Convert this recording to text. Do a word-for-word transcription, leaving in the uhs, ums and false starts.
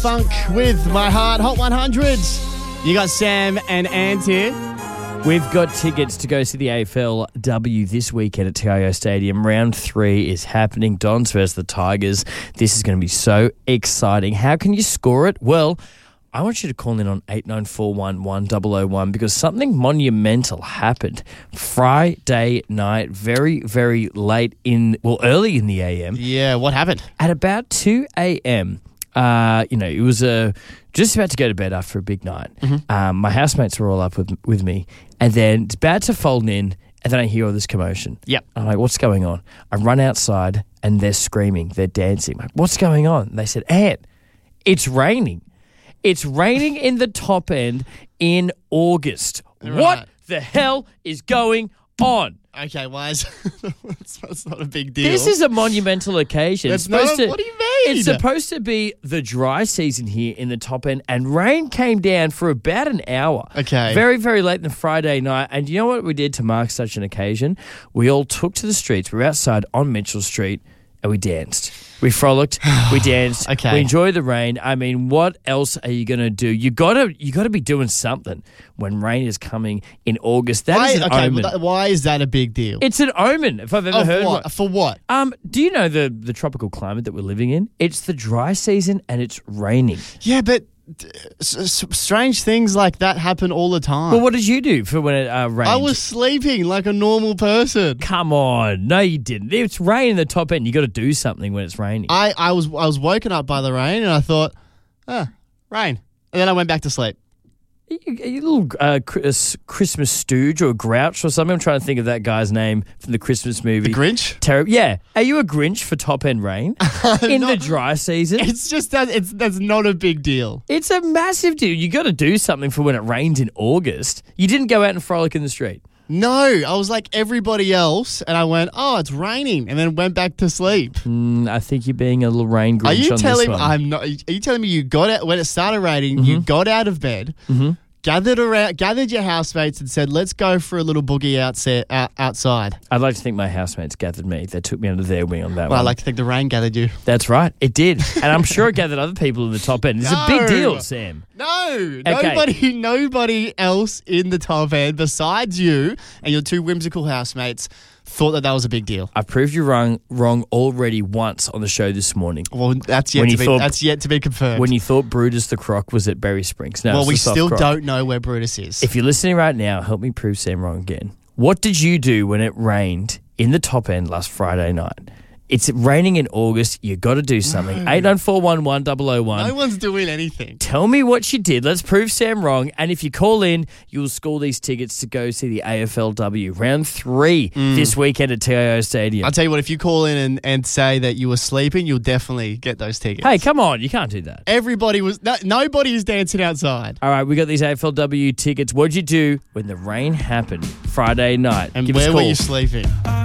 Funk with My Heart, Hot one hundred. You got Sam and Ant here. We've got tickets to go see the A F L W this weekend at T I O Stadium. Round three is happening. Dons versus the Tigers. This is going to be so exciting. How can you score it? Well, I want you to call in on eight nine four one, one zero zero one because something monumental happened Friday night, very, very late in, well, early in the A M. Yeah, what happened? At about two a.m., uh, you know, it was uh, just about to go to bed after a big night. Mm-hmm. Um, my housemates were all up with with me, and then it's about to fold in, and then I hear all this commotion. Yep. I'm like, what's going on? I run outside, and they're screaming, they're dancing. I'm like, what's going on? And they said, Ant, it's raining. It's raining in the top end in August. Right. What the hell is going on? Okay, why is that's, that's not a big deal? This is a monumental occasion. That's It's supposed not a- to- what do you mean? It's supposed to be the dry season here in the top end, and rain came down for about an hour. Okay. Very, very late in the Friday night. And you know what we did to mark such an occasion? We all took to the streets. We were outside on Mitchell Street, and we danced. We frolicked, we danced, Okay. we enjoyed the rain. I mean, what else are you going to do? You gotta, you gotta be doing something when rain is coming in August. That why, is an okay, omen. but that- why is that a big deal? It's an omen, if I've ever of heard what? one. For what? Um, do you know the, the tropical climate that we're living in? It's the dry season and it's raining. Yeah, but uh, s- s- strange things like that happen all the time. Well, what did you do for when it uh, rained? I was sleeping like a normal person. Come on. No, you didn't. It's rain in the top end. You got to do something when it's raining. I, I was I was woken up by the rain and I thought, ah, rain. And then I went back to sleep. Are you, are you a little uh, Chris- Christmas stooge or grouch or something? I'm trying to think of that guy's name from the Christmas movie. The Grinch? Terrible. Yeah. Are you a Grinch for top end rain in the Not- dry season? It's just that it's that's not a big deal. It's a massive deal. You got to do something for when it rains in August. You didn't go out and frolic in the street. No, I was like everybody else, and I went, oh, it's raining, and then went back to sleep. Mm, I think you're being a little rain Grinch Are you on telling this me one. I'm not? Are you telling me you got out when it started raining? You got out of bed, Mm-hmm. gathered around, gathered your housemates, and said, "Let's go for a little boogie outset, out, outside." I'd like to think my housemates gathered me. They took me under their wing on that Well, I one. like to think the rain gathered you. That's right. It did. And I'm sure it gathered other people in the top end. It's a big No. deal, Sam. No, nobody, nobody else in the top end besides you and your two whimsical housemates thought that that was a big deal. I've proved you wrong wrong already once on the show this morning. Well, that's yet When to you be thought- that's yet to be confirmed. When you thought Brutus the Croc was at Berry Springs. No, well, it's we the soft still croc. don't know where Brutus is. If you're listening right now, help me prove Sam wrong again. What did you do when it rained in the top end last Friday night? It's raining in August. You got to do something. eight nine four one, one zero zero one. no one's doing anything. Tell me what you did. Let's prove Sam wrong. And if you call in, you'll score these tickets to go see the A F L W round three this weekend at T I O Stadium. I'll tell you what, if you call in and, and say that you were sleeping, you'll definitely get those tickets. Hey, come on. You can't do that. Everybody was, no, nobody is dancing outside. All right, we got these A F L W tickets. What'd you do when the rain happened Friday night? And Give us a where were call. you sleeping?